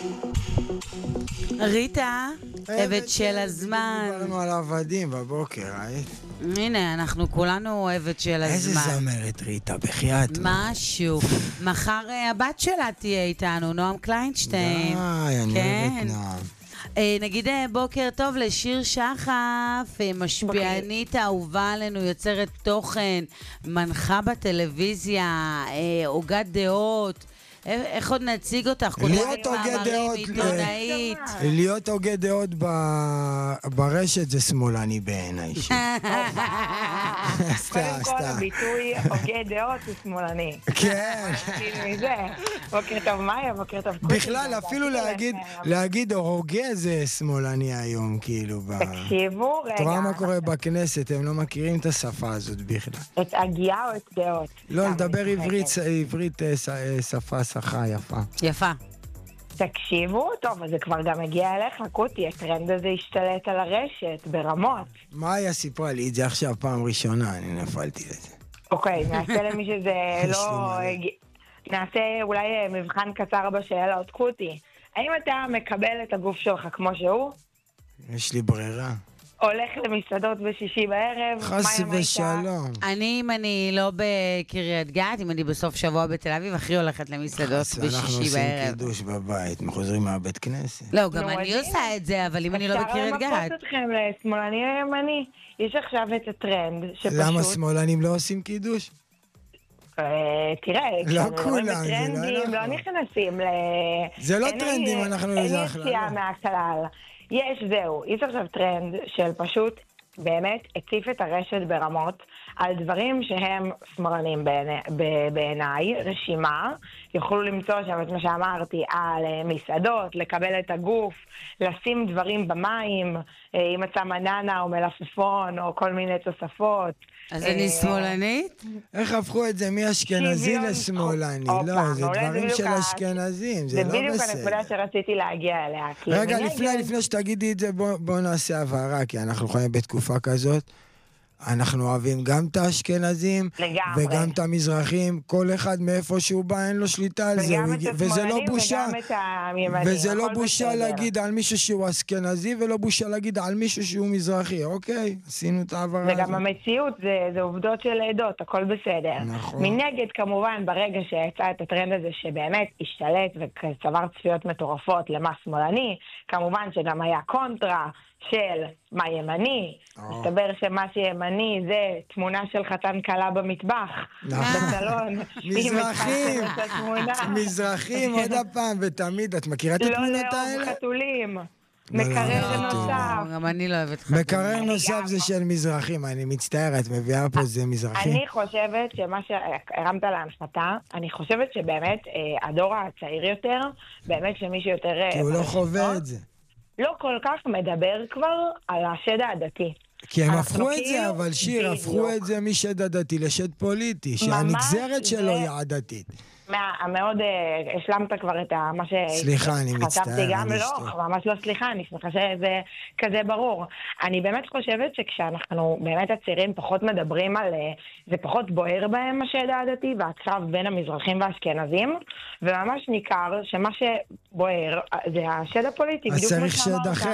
ריטה, עבד של הזמן. דיברנו על עבדים בבוקר, ראית? הנה, אנחנו כולנו עבד של הזמן. איזה זמרת ריטה, בחייאת. משהו. מחר הבת שלה תהיה איתנו, נועם קליינשטיין. די, אני אוהבת נועם. נגיד בוקר טוב לשיר שחף, משפיענית אהובה עלינו, יוצרת תוכן, מנחה בטלוויזיה, הוגת דעות. איך עוד נציג אותך? להיות הוגה דעות, עיתונאית. להיות הוגה דעות ברשת זה שמאלני בעיניי. קודם כל הביטוי הוגה דעות זה שמאלני. כן. בוקר טוב מאיה, בוקר טוב קוטי. בכלל אפילו להגיד הוגה זה שמאלני היום, כאילו. תקשיבו, רגע. תראה מה קורה בכנסת, הם לא מכירים את השפה הזאת בכלל. את הגייה או את דעות? לא, לדבר עברית שפה שכה יפה. יפה. תקשיבו, טוב, אז זה כבר גם הגיע אליך, קוטי, הטרנד הזה השתלט על הרשת, ברמות. מאיה סיפרה לי את זה עכשיו פעם ראשונה, אני נפלתי לזה. אוקיי, נעשה למי שזה לא... נעשה אולי מבחן קצר בשאלות, קוטי. האם אתה מקבל את הגוף שלך כמו שהוא? יש לי ברירה. הולך למסעדות בשישי בערב? חס ושלום. אם אני לא בקריית גת, אם אני בסוף שבוע בתל אביב, הכי הולכת למסעדות בשישי בערב. אנחנו עושים קידוש בבית, חוזרים מהבית כנסת. לא, גם אני עושה את זה, אבל אם אני לא בקריית גת. אפשר למפות אתכם לשמאלני או ימני. יש עכשיו את הטרנד שפשוט... למה שמאלנים לא עושים קידוש? תראה, לא כולם, זה לא נכנסים ל... זה לא טרנדים, אנחנו... אין יציאה מהכלל. יש עכשיו טרנד של פשוט באמת הציף את הרשת ברמות על דברים שהם שמאלנים בעיניי, רשימה, יוכלו למצוא שם את מה שאמרתי על מסעדות, לקבל את הגוף, לשים דברים במים, אם מצא מננה או מלפפון או כל מיני תוספות. אז אני שמאלנית? איך הפכו את זה מאשכנזי לשמאלני? לא, זה דברים של אשכנזים, זה לא בסדר. זה בדיוק הנקודה שרציתי להגיע אליה. רגע, לפני שתגידי את זה, בוא נעשה הבהרה, כי אנחנו חיים בתקופה כזאת. אנחנו אוהבים גם את האשכנזים, וגם את המזרחים, כל אחד מאיפה שהוא בא אין לו שליטה על זה, וזה לא בושה, וזה לא בושה להגיד על מישהו שהוא אשכנזי, ולא בושה להגיד על מישהו שהוא מזרחי, אוקיי? עשינו את העברה הזאת. וגם המציאות זה עובדות של עדות, הכל בסדר. נכון. מנגד כמובן, ברגע שיצא את הטרנד הזה שבאמת השתלט וצבר צפיות מטורפות למה שמאלני, כמובן שגם היה קונטרה, של מה ימני, מסתבר שמה שימני זה תמונה של חתן קלה במטבח, בסלון. מזרחים עוד הפעם ותמיד, את מכירה את התמונות האלה? לא לאהוב חתולים, מקרר נוסף. גם אני לא אוהבת חתולים. מקרר נוסף זה של מזרחים, אני מצטער, את מביאה פה זה מזרחים. אני חושבת שמה שהרמת להנחתה, אני חושבת שבאמת הדור הצעיר יותר, באמת שמישהו יותר... כי הוא לא חווה את זה. לא כל כך מדבר כבר על השד העדתי. כי הם הפכו את זה, אבל שיר, הפכו את זה משד עדתי לשד פוליטי, שהנגזרת שלו היא עדתית. מאוד השלמת כבר את מה ש... סליחה, אני מצטער. גם לא, ממש לא סליחה, אני שמחה שזה כזה ברור. אני באמת חושבת שכשאנחנו באמת הצעירים פחות מדברים על... זה פחות בוער בהם השד העדתי, והקרב בין המזרחים והאשכנזים, וממש ניכר שמה שבוער זה השד הפוליטי, אז צריך שד אחר.